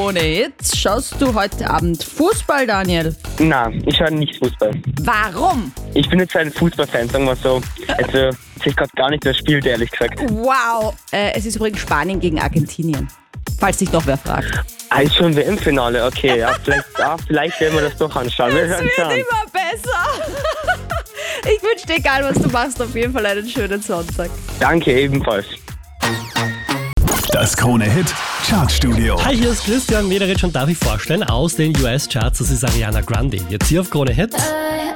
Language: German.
Krone Hit. Schaust du heute Abend Fußball, Daniel? Nein, ich schaue nicht Fußball. Warum? Ich bin jetzt ein Fußballfan, sagen wir so. Also, ich gerade gar nicht das spielt, ehrlich gesagt. Wow. Es ist übrigens Spanien gegen Argentinien. Falls sich doch wer fragt. Ist schon WM-Finale, okay. Ja, vielleicht werden wir das doch anschauen. Wir hören Es wird immer besser. Ich wünsche dir, egal was du machst, auf jeden Fall einen schönen Sonntag. Danke, ebenfalls. Das Krone-Hit Chartstudio. Hi, hier ist Christian Mederich und darf ich vorstellen aus den US-Charts, das ist Ariana Grande. Jetzt hier auf Krone Hit.